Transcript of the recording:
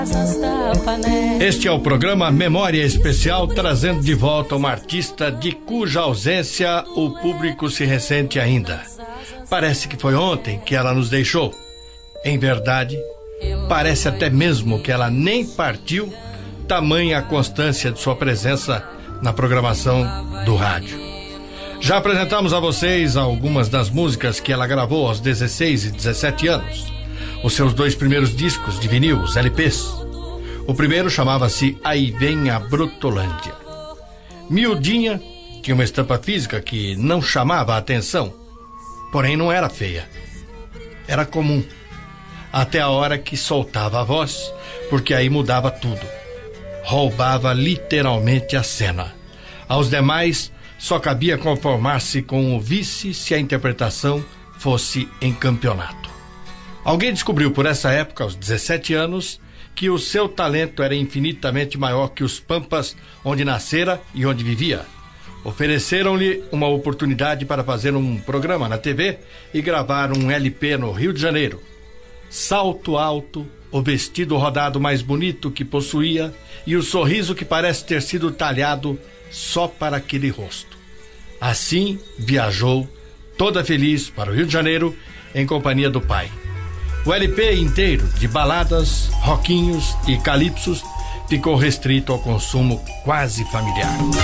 Este é o programa Memória Especial, trazendo de volta uma artista de cuja ausência o público se ressente ainda. Parece que foi ontem que ela nos deixou. Em verdade, parece até mesmo que ela nem partiu, tamanha a constância de sua presença na programação do rádio. Já apresentamos a vocês algumas das músicas que ela gravou aos 16 e 17 anos. Os seus 2 primeiros discos de vinil, os LPs. O primeiro chamava-se Aí Vem a Brutolândia. Miudinha, tinha uma estampa física que não chamava a atenção, porém não era feia. Era comum. Até a hora que soltava a voz, porque aí mudava tudo. Roubava literalmente a cena. Aos demais, só cabia conformar-se com o vice se a interpretação fosse em campeonato. Alguém descobriu por essa época, aos 17 anos, que o seu talento era infinitamente maior que os pampas onde nascera e onde vivia. Ofereceram-lhe uma oportunidade para fazer um programa na TV e gravar um LP no Rio de Janeiro. Salto alto, o vestido rodado mais bonito que possuía e o sorriso que parece ter sido talhado só para aquele rosto. Assim, viajou, toda feliz, para o Rio de Janeiro, em companhia do pai. O LP inteiro, de baladas, roquinhos e calypsos, ficou restrito ao consumo quase familiar.